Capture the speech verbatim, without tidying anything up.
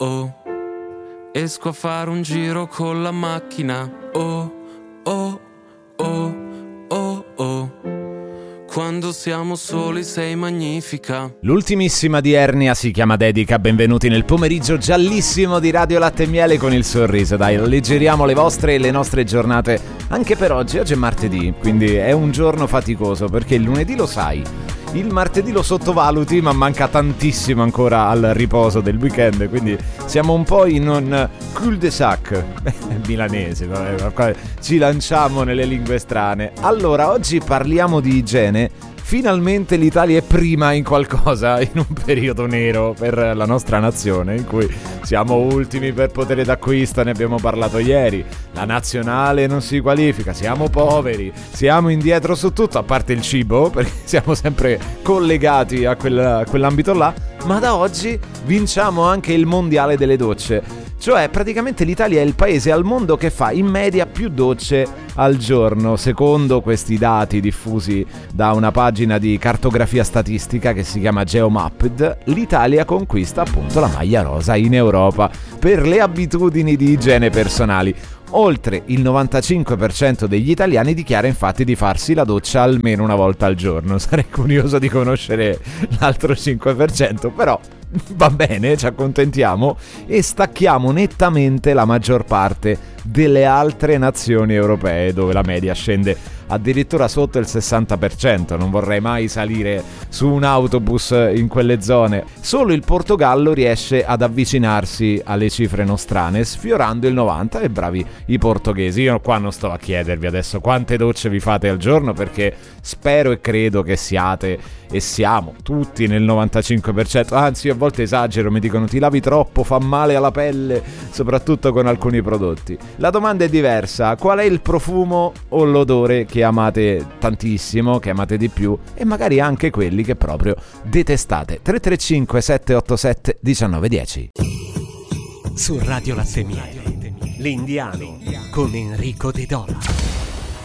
oh. Esco a fare un giro con la macchina, oh, oh, oh, oh, oh. Quando siamo soli sei magnifica. L'ultimissima di Ernia si chiama Dedica. Benvenuti nel pomeriggio giallissimo di Radio Latte e Miele con il sorriso. Dai, alleggeriamo le vostre e le nostre giornate anche per oggi. Oggi è martedì, quindi è un giorno faticoso perché il lunedì lo sai, il martedì lo sottovaluti, ma manca tantissimo ancora al riposo del weekend, quindi siamo un po' in un cul-de-sac milanese, vabbè, ci lanciamo nelle lingue strane. Allora, oggi parliamo di igiene. Finalmente l'Italia è prima in qualcosa in un periodo nero per la nostra nazione, in cui siamo ultimi per potere d'acquisto, ne abbiamo parlato ieri. La nazionale non si qualifica, siamo poveri, siamo indietro su tutto, a parte il cibo, perché siamo sempre collegati a, quel, a quell'ambito là. Ma da oggi vinciamo anche il mondiale delle docce. Cioè, praticamente l'Italia è il paese al mondo che fa in media più docce al giorno. Secondo questi dati diffusi da una pagina di cartografia statistica che si chiama Geomapped, l'Italia conquista appunto la maglia rosa in Europa per le abitudini di igiene personali. Oltre il novantacinque per cento degli italiani dichiara infatti di farsi la doccia almeno una volta al giorno. Sarei curioso di conoscere l'altro cinque per cento, però va bene, ci accontentiamo e stacchiamo nettamente la maggior parte delle altre nazioni europee, dove la media scende addirittura sotto il sessanta per cento. Non vorrei mai salire su un autobus in quelle zone. Solo il Portogallo riesce ad avvicinarsi alle cifre nostrane, sfiorando il novanta, e bravi i portoghesi. Io qua non sto a chiedervi adesso quante docce vi fate al giorno, perché spero e credo che siate e siamo tutti nel novantacinque per cento. Anzi, io a volte esagero, mi dicono ti lavi troppo, fa male alla pelle, soprattutto con alcuni prodotti. La domanda è diversa: qual è il profumo o l'odore che amate tantissimo, che amate di più, e magari anche quelli che proprio detestate? Tre tre cinque sette otto sette uno nove uno zero. Su Radio Latte e Miele, l'Indiano con Enrico De Dola.